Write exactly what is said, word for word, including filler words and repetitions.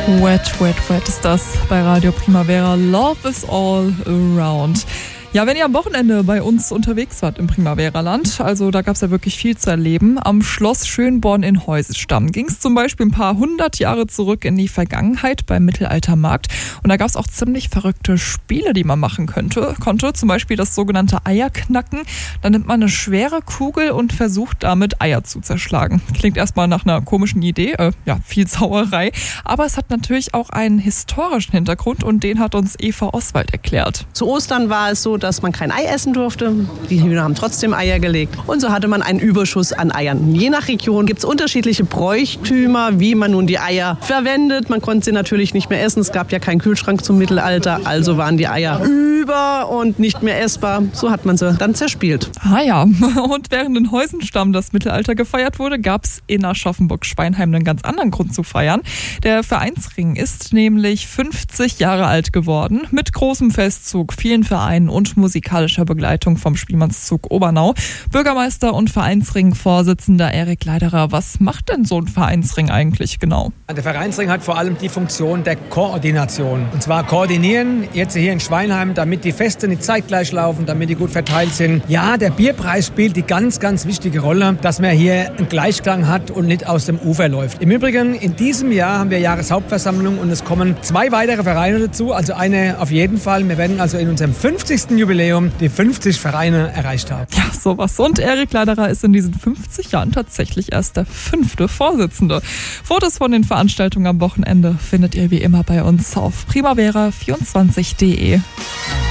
Wet, wet, wet ist das bei Radio Primavera. Love is all around. Ja, wenn ihr am Wochenende bei uns unterwegs wart im Primavera-Land, also da gab es ja wirklich viel zu erleben. Am Schloss Schönborn in Heusestamm ging es zum Beispiel ein paar hundert Jahre zurück in die Vergangenheit beim Mittelaltermarkt. Und da gab es auch ziemlich verrückte Spiele, die man machen könnte, konnte. Zum Beispiel das sogenannte Eierknacken. Da nimmt man eine schwere Kugel und versucht damit Eier zu zerschlagen. Klingt erstmal nach einer komischen Idee, äh, ja, viel Sauerei. Aber es hat natürlich auch einen historischen Hintergrund und den hat uns Eva Oswald erklärt. Zu Ostern war es so, dass man kein Ei essen durfte. Die Hühner haben trotzdem Eier gelegt. Und so hatte man einen Überschuss an Eiern. Je nach Region gibt es unterschiedliche Bräuchtümer, wie man nun die Eier verwendet. Man konnte sie natürlich nicht mehr essen. Es gab ja keinen Kühlschrank zum Mittelalter. Also waren die Eier über und nicht mehr essbar. So hat man sie dann zerspielt. Ah ja, und während in Heusestamm das Mittelalter gefeiert wurde, gab es in Aschaffenburg-Schweinheim einen ganz anderen Grund zu feiern. Der Vereinsring ist nämlich fünfzig Jahre alt geworden. Mit großem Festzug, vielen Vereinen und musikalischer Begleitung vom Spielmannszug Obernau. Bürgermeister und Vereinsring-Vorsitzender Erik Leiderer, was macht denn so ein Vereinsring eigentlich genau? Der Vereinsring hat vor allem die Funktion der Koordination. Und zwar koordinieren jetzt hier in Schweinheim, damit die Feste nicht zeitgleich laufen, damit die gut verteilt sind. Ja, der Bierpreis spielt die ganz, ganz wichtige Rolle, dass man hier einen Gleichklang hat und nicht aus dem Ufer läuft. Im Übrigen, in diesem Jahr haben wir Jahreshauptversammlung und es kommen zwei weitere Vereine dazu, also eine auf jeden Fall. Wir werden also in unserem fünfzigsten Jubiläum die fünfzig Vereine erreicht haben. Ja, sowas. Und Erik Leiderer ist in diesen fünfzig Jahren tatsächlich erst der fünfte Vorsitzende. Fotos von den Veranstaltungen am Wochenende findet ihr wie immer bei uns auf primavera vierundzwanzig punkt de.